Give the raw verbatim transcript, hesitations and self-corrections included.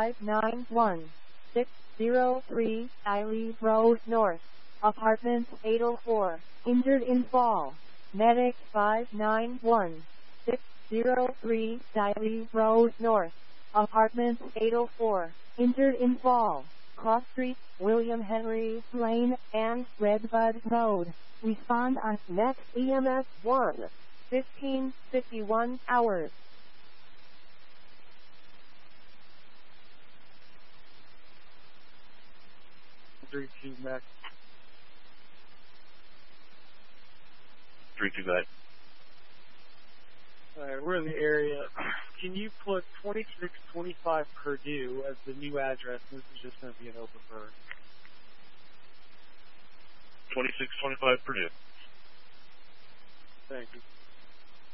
five nine one, six zero three Eiley Road North, apartment eight oh four, injured in fall. Medic five nine one, six zero three Eiley Road North, apartment eight oh four, injured in fall. Cross Street, William Henry Lane, and Redbud Road. Respond on next E M S one, fifteen fifty-one hours. three two Max. three two Max. Alright, we're in the area. Can you put twenty-six twenty-five Purdue as the new address? This is just going to be an open bird. twenty-six twenty-five Purdue. Thank you.